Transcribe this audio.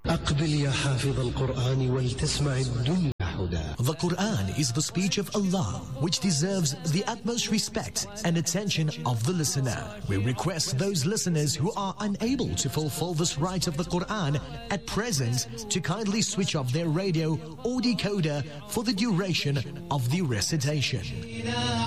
أقبل يا حافظ القرآن ولتسمع الدنيا هدى. The Quran is the speech of Allah, which deserves the utmost respect and attention of the listener. We request those listeners who are unable to fulfill this right of the Quran at present to kindly switch off their radio or decoder for the duration of the recitation.